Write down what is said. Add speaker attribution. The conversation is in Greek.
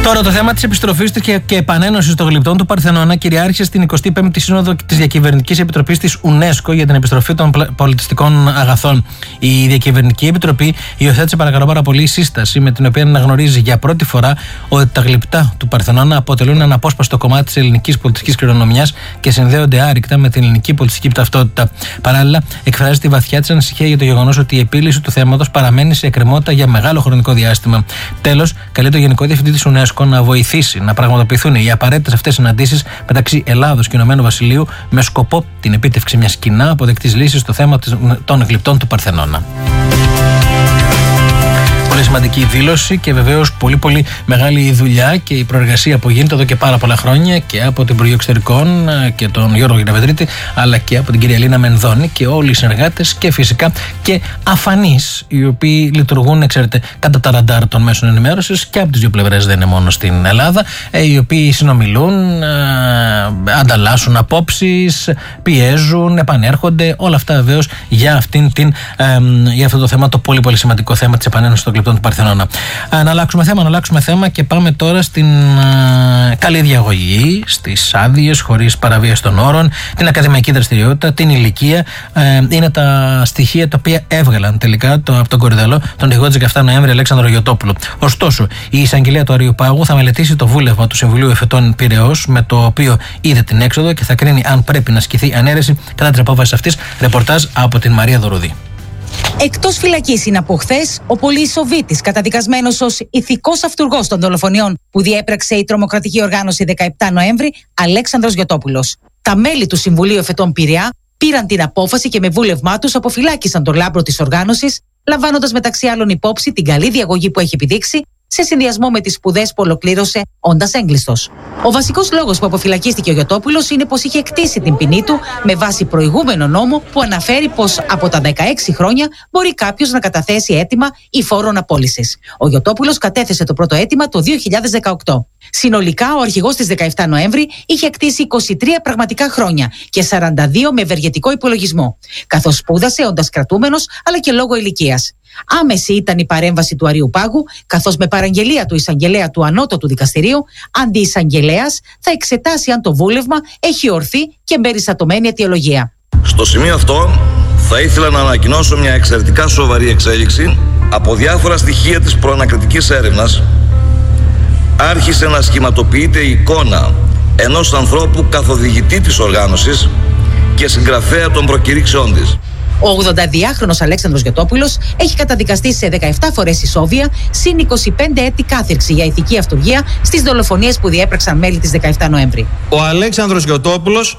Speaker 1: Τώρα το θέμα της επιστροφής και επανένωσης των γλυπτών του Παρθενώνα κυριάρχησε στην 25η Σύνοδο της Διακυβερνητικής Επιτροπής της UNESCO για την επιστροφή των πολιτιστικών αγαθών. Η Διακυβερνητική Επιτροπή υιοθέτησε, παρακαλώ πάρα πολύ, σύσταση με την οποία αναγνωρίζει για πρώτη φορά ότι τα γλυπτά του Παρθενώνα αποτελούν ένα απόσπαστο κομμάτι της ελληνικής πολιτιστικής κληρονομιάς και συνδέονται άρρηκτα με την ελληνική πολιτιστική ταυτότητα. Παράλληλα, εκφράζει τη βαθιά της ανησυχία για το γεγονός ότι η επίλυση του θέματος παραμένει σε εκκρεμότητα για μεγάλο χρονικό διάστημα. Τέλος, καλεί το Γενικό Διευθυντή της UNESCO να βοηθήσει να πραγματοποιηθούν οι απαραίτητες αυτές συναντήσεις μεταξύ Ελλάδος και Ηνωμένου Βασιλείου με σκοπό την επίτευξη μιας κοινά αποδεκτής λύσης στο θέμα των γλυπτών του Παρθενώνα. Πολύ σημαντική δήλωση και βεβαίως πολύ μεγάλη δουλειά και η προεργασία που γίνεται εδώ και πάρα πολλά χρόνια και από την Υπουργείο Εξωτερικών και τον Γιώργο Γιναβεδρίτη, αλλά και από την κυρία Λίνα Μενδώνη και όλοι οι συνεργάτες και φυσικά και αφανείς, οι οποίοι λειτουργούν, ξέρετε, κατά τα ραντάρ των μέσων ενημέρωσης και από τις δύο πλευρές, δεν είναι μόνο στην Ελλάδα, οι οποίοι συνομιλούν, ανταλλάσσουν απόψεις, πιέζουν, επανέρχονται, όλα αυτά βεβαίως για αυτό το θέμα, το πολύ σημαντικό θέμα της επανένωσης των γλυπτών του Παρθενώνα. Να αλλάξουμε θέμα και πάμε τώρα στην καλή διαγωγή, στις άδειες χωρίς παραβίαση των όρων, την ακαδημαϊκή δραστηριότητα, την ηλικία. Είναι τα στοιχεία τα οποία έβγαλαν τελικά από τον Κορυδαλό τον 17 Νοέμβρη Αλέξανδρο Γιωτόπουλο. Ωστόσο, η εισαγγελία του Αριουπάγου θα μελετήσει το βούλευμα του Συμβουλίου Εφετών Πειραιώς, με το οποίο είδε την έξοδο και θα κρίνει αν πρέπει να ασκηθεί ανέρεση κατά την απόφαση αυτής. Ρεπορτάζ από την Μαρία Δωρουδή.
Speaker 2: Εκτός φυλακής είναι από χθες ο πολυεισοβήτης, καταδικασμένος ως ηθικός αυτουργός των δολοφονιών που διέπραξε η τρομοκρατική οργάνωση 17 Νοέμβρη, Αλέξανδρος Γιωτόπουλος. Τα μέλη του Συμβουλίου Εφετών Πειραιά πήραν την απόφαση και με βούλευμά τους αποφυλάκησαν τον λάμπρο της οργάνωσης, λαμβάνοντας μεταξύ άλλων υπόψη την καλή διαγωγή που έχει επιδείξει σε συνδυασμό με τις σπουδές που ολοκλήρωσε όντας έγκλειστος. Ο βασικός λόγος που αποφυλακίστηκε ο Γιωτόπουλος είναι πως είχε εκτίσει την ποινή του με βάση προηγούμενο νόμο που αναφέρει πως από τα 16 χρόνια μπορεί κάποιος να καταθέσει αίτημα ή φόρων απόλυσης. Ο Γιωτόπουλος κατέθεσε το πρώτο αίτημα το 2018. Συνολικά, ο αρχηγός της 17 Νοέμβρη είχε εκτίσει 23 πραγματικά χρόνια και 42 με ευεργετικό υπολογισμό, καθώς σπούδασε όντας κρατούμενος αλλά και λόγω ηλικίας. Άμεση ήταν η παρέμβαση του Αριουπάγου, καθώς με παραγγελία του εισαγγελέα του Ανώτατου Δικαστηρίου, αντιεισαγγελέας θα εξετάσει αν το βούλευμα έχει ορθή και εμπεριστατωμένη αιτιολογία.
Speaker 3: Στο σημείο αυτό θα ήθελα να ανακοινώσω μια εξαιρετικά σοβαρή εξέλιξη. Από διάφορα στοιχεία της προανακριτικής έρευνας άρχισε να σχηματοποιείται η εικόνα ενός ανθρώπου καθοδηγητή της οργάνωσης και συγγραφέα των προκηρύξεών της.
Speaker 2: Ο 82χρονος Αλέξανδρος Γιωτόπουλος έχει καταδικαστεί σε 17 φορές ισόβια, συν 25 έτη κάθυρξη για ηθική αυτουργία στις δολοφονίες που διέπραξαν μέλη της 17 Νοέμβρη.
Speaker 4: Ο Αλέξανδρος Γιωτόπουλος